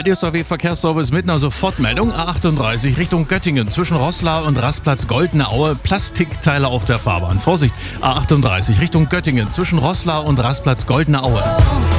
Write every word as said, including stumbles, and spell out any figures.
D S W Verkehrsservice mit einer Sofortmeldung. A achtunddreißig Richtung Göttingen zwischen Roßla und Rastplatz Goldene Aue. Plastikteile auf der Fahrbahn. Vorsicht, A achtunddreißig Richtung Göttingen zwischen Roßla und Rastplatz Goldene Aue.